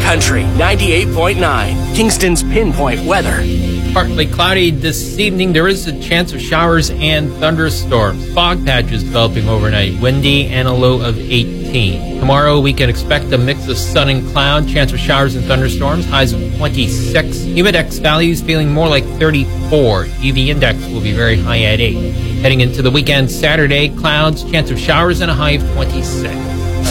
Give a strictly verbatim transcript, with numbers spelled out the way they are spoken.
Country ninety-eight point nine, Kingston's Pinpoint Weather. Partly cloudy this evening. There is a chance of showers and thunderstorms. Fog patches developing overnight. Windy and a low of eighteen. Tomorrow we can expect a mix of sun and cloud. Chance of showers and thunderstorms. Highs of twenty-six. Humidex values feeling more like thirty-four. U V index will be very high at eight. Heading into the weekend Saturday, clouds, chance of showers and a high of twenty-six.